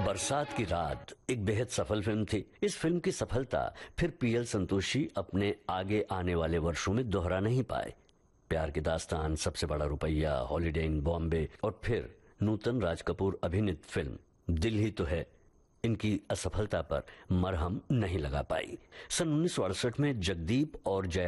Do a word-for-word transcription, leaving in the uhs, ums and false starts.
बरसात की रात एक बेहद सफल फिल्म थी। इस फिल्म की सफलता फिर पीएल संतोषी अपने आगे आने वाले वर्षों में दोहरा नहीं पाए। प्यार की दास्तान, सबसे बड़ा रुपया, हॉलिडे इन बॉम्बे और फिर नूतन राज कपूर अभिनीत फिल्म दिल ही तो है इनकी असफलता पर मरहम नहीं लगा पाई। सन उन्नीस सौ अड़सठ में जगदीप और जया